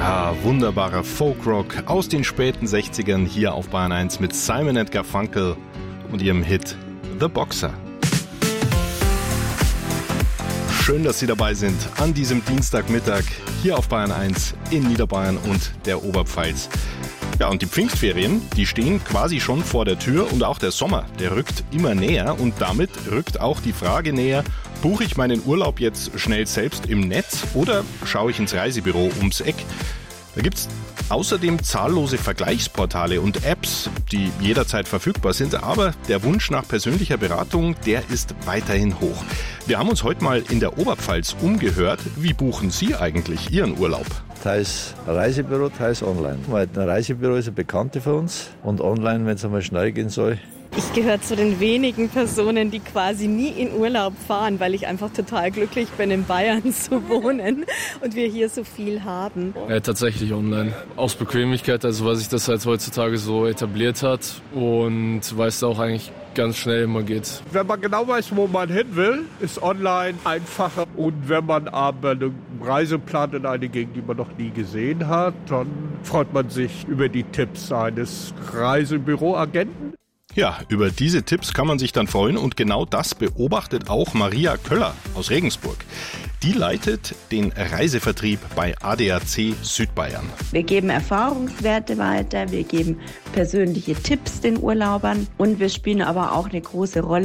Wunderbarer Folkrock aus den späten 60ern hier auf Bayern 1 mit Simon & Garfunkel und ihrem Hit The Boxer. Schön, dass Sie dabei sind an diesem Dienstagmittag hier auf Bayern 1 in Niederbayern und der Oberpfalz. Ja, und die Pfingstferien, die stehen quasi schon vor der Tür und auch der Sommer, der rückt immer näher und damit rückt auch die Frage näher, buche ich meinen Urlaub jetzt schnell selbst im Netz oder schaue ich ins Reisebüro ums Eck? Da gibt's außerdem zahllose Vergleichsportale und Apps, die jederzeit verfügbar sind, aber der Wunsch nach persönlicher Beratung, der ist weiterhin hoch. Wir haben uns heute mal in der Oberpfalz umgehört. Wie buchen Sie eigentlich Ihren Urlaub? Teils Reisebüro, teils online. Weil ein Reisebüro ist eine Bekannte für uns und online, wenn es einmal schnell gehen soll. Ich gehöre zu den wenigen Personen, die quasi nie in Urlaub fahren, weil ich einfach total glücklich bin, in Bayern zu wohnen und wir hier so viel haben. Ja, tatsächlich online. Aus Bequemlichkeit, also weil sich das halt heutzutage so etabliert hat und weil es auch eigentlich ganz schnell immer geht. Wenn man genau weiß, wo man hin will, ist online einfacher. Und wenn man aber eine Reise plant in eine Gegend, die man noch nie gesehen hat, dann freut man sich über die Tipps eines Reisebüroagenten. Ja, über diese Tipps kann man sich dann freuen und genau das beobachtet auch Maria Köller aus Regensburg. Die leitet den Reisevertrieb bei ADAC Südbayern. Wir geben Erfahrungswerte weiter, wir geben persönliche Tipps den Urlaubern und wir spielen aber auch eine große Rolle